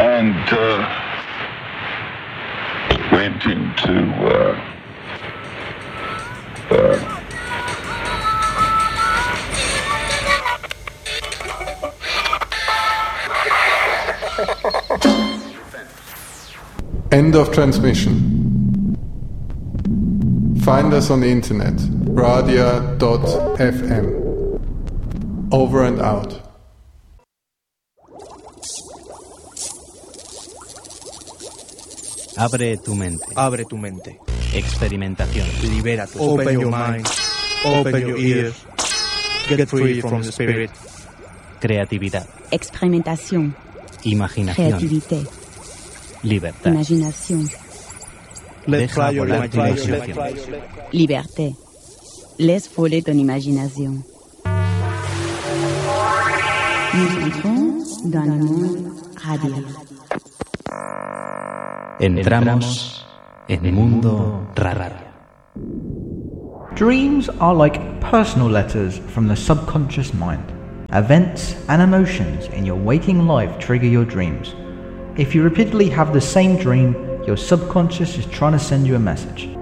and went into End of transmission. Find us on the internet, radia.fm. Over and out. Abre tu mente. Abre tu mente. Experimentación. Libera tu Open your mind. Open your ears. Get free from the spirit. Creatividad. Experimentación. Imaginación. Creativité. Libertad. Imaginación. Deja volar tu imaginación. Liberté. Laisse voler ton imagination. Nous entrons dans le monde radial. Entramos en el mundo raro. Dreams are like personal letters from the subconscious mind. Events and emotions in your waking life trigger your dreams. If you repeatedly have the same dream, your subconscious is trying to send you a message.